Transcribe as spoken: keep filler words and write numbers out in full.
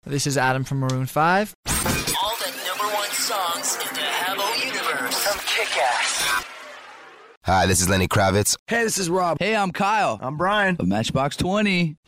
This is Adam from Maroon five. All the number one songs in the Havo universe from Kick-Ass. Hi, this is Lenny Kravitz. Hey, this is Rob. Hey, I'm Kyle. I'm Brian. Of Matchbox twenty.